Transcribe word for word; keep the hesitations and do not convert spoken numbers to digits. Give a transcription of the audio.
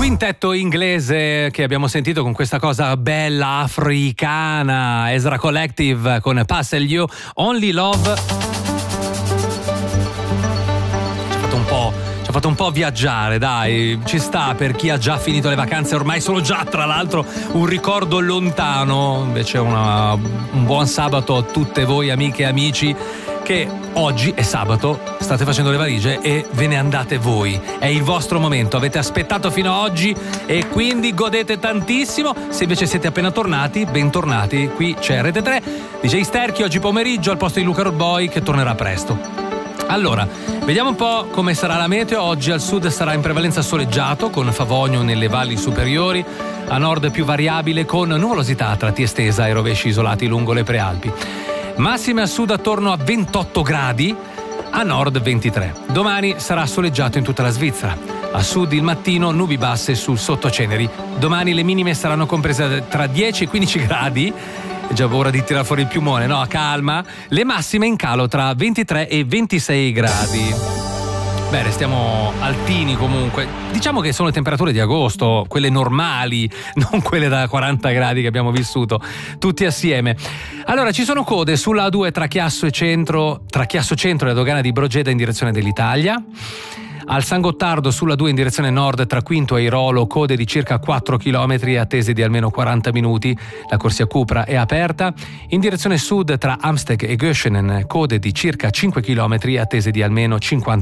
quintetto inglese che abbiamo sentito con questa cosa bella africana, Ezra Collective con Passel You, Only Love. Ci ha fatto un po', ci ha fatto un po' viaggiare, dai, ci sta per chi ha già finito le vacanze, ormai sono già tra l'altro un ricordo lontano, invece una, un buon sabato a tutte voi amiche e amici che oggi è sabato, state facendo le valigie e ve ne andate voi. È il vostro momento, avete aspettato fino a oggi e quindi godete tantissimo. Se invece siete appena tornati, bentornati. Qui c'è Rete tre, D J Sterchi oggi pomeriggio al posto di Luca Roadboy che tornerà presto. Allora, vediamo un po' come sarà la meteo. Oggi al sud sarà in prevalenza soleggiato con favogno nelle valli superiori, a nord più variabile con nuvolosità a tratti estesa e rovesci isolati lungo le prealpi. Massime a sud attorno a ventotto gradi, a nord ventitré. Domani sarà soleggiato in tutta la Svizzera. A sud il mattino nubi basse sul sottoceneri. Domani le minime saranno comprese tra dieci e quindici gradi. È già ora di tirare fuori il piumone, no? Calma. Le massime in calo tra ventitré e ventisei gradi. Beh, restiamo altini comunque. Diciamo che sono le temperature di agosto, quelle normali, non quelle da quaranta gradi che abbiamo vissuto tutti assieme. Allora, ci sono code sulla A due tra Chiasso e Centro, tra Chiasso Centro e la dogana di Brogeda in direzione dell'Italia. Al San Gottardo sulla due in direzione nord tra Quinto e Airolo, code di circa quattro chilometri attese di almeno quaranta minuti. La corsia Cupra è aperta. In direzione sud tra Amsteg e Göschenen, code di circa cinque chilometri attese di almeno cinquanta